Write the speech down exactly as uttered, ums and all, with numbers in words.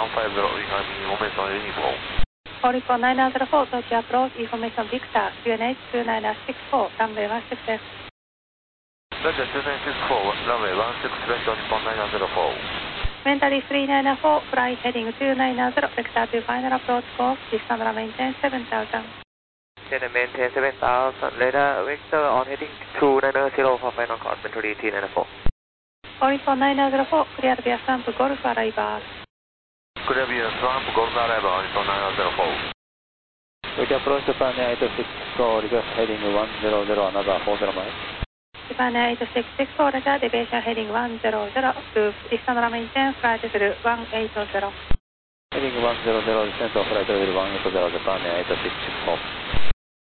one five zero, information heading four. Orico nine zero four, Tokyo approach, information Victor, Q N H two nine six four, runway one six left. Roger, two nine six four, runway one six left, Nippon nine zero four. Mentally three nine four, flight heading two nine zero, vector to final approach course, distance runway maintain seven thousand. Then maintain seven thousand, radar vector on heading two nine zero for final course, mentally three nine four. Orico nine zero four, clear via Swamp Golf arrival. Clear via Swamp Golf arrival, Nippon nine zero four. We can approach Japan eight six four, request heading one zero zero, another four zero miles. Japan eight six six four, radar deviation heading one zero zero, to distance runway maintain, flight through one eight zero. Heading one zero zero, descent of flight level one eight zero, Japan eight six six four.